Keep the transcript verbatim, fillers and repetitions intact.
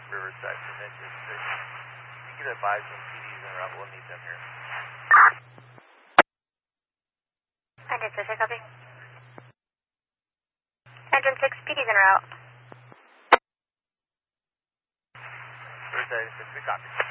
Riverside from Engine six. You can advise when P D's en route, we'll need them here. Engine six, I copy. Engine six, P D's en route. Riverside six, we copy.